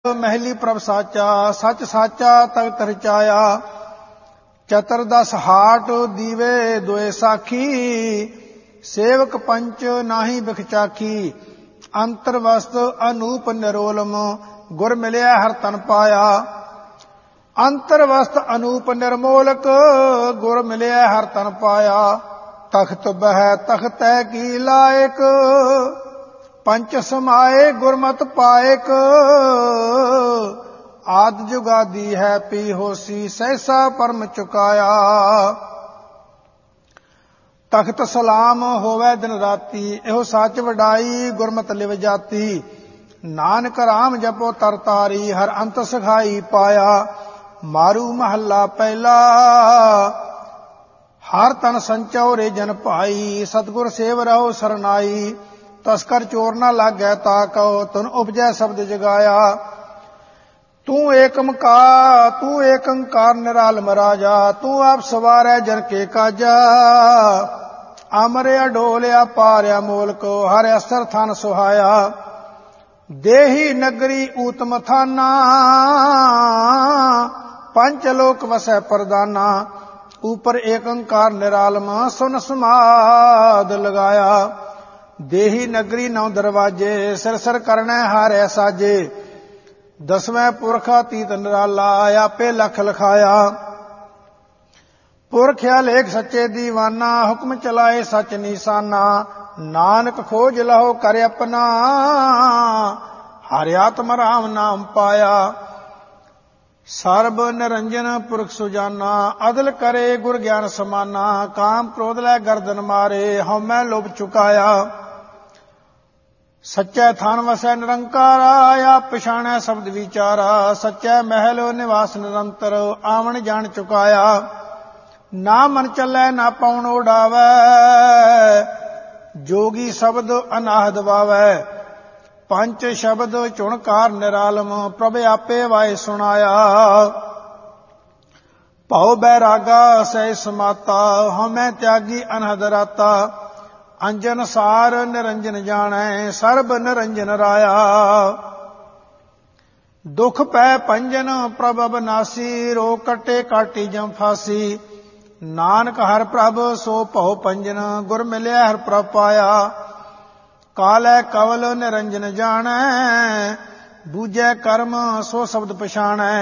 महली प्रभ साचा सच साचा तख्त रचाया। चतुर्दश हाट दीवे दोए साखी सेवक पंच नाही बिख चाखी। अंतर वस्त अनूप निरोलम गुर मिलिया हर तन पाया। अंतर वस्त अनूप निर्मोलक गुर मिलिया हर तन पाया। तख्त बह तख्त की लायक पंच समाए गुरमत पायक। आद जुगादी है पी होसी सहसा परम चुकाया। तख्त सलाम होवे दिन राती एहो सच वडाई गुरमत लिव जाती। नानक राम जपो तरतारी हर अंत सखाई पाया। मारू महला पहला हर तन संचौ रे जन भाई। सतगुर सेव रहो सरनाई तस्कर चोर न लागै ताकौ तुन उपजै शब्द जगाया। तू एकंकार निरालम राजा तू आप सवारै जन के काजा। अमरिया डोलिया पारिया मोलको हर असर थन सुहाया। देही नगरी ऊतम थाना पंचलोक वसै परदाना। ऊपर एकंकार निरालम सुन समाद लगाया। देही नगरी नौ दरवाजे सिर सिर करने हारे साजे। दसवें पुरखा तीत निराला आपे लख लखाया। पुरख्या लेख सच्चे दीवाना हुक्म चलाए सच निशाना। नानक खोज लहो कर अपना हरि आत्म राम नाम पाया। सर्ब निरंजन पुरख सुजाना अदल करे गुर ज्ञान समाना। काम क्रोध लै गर्दन मारे हउमै लोभ चुकाया। सच्चे थान वसै निरंकारा आप पछाणै शब्द विचारा। सच्चे महल निवास निरंतर आवन जान चुकाया। ना मन चलै ना पौन उड़ावै जोगी शब्द अनाहद वावै। पंच शब्द चुणकार निरालम प्रभ आपे वाय सुनाया। भव बैरागा सह समाता हमें त्यागी अनहद राता। अंजन सार निरंजन जानै सर्ब निरंजन राया। दुख पै पंजन प्रभ अबनासी रोग कटे काटी जम फासी। नानक हर प्रभ सो भव पंजन गुर मिलिया हर प्रभ पाया। कालै कवल निरंजन जानै बूझै कर्म सो शब्द पछाणै।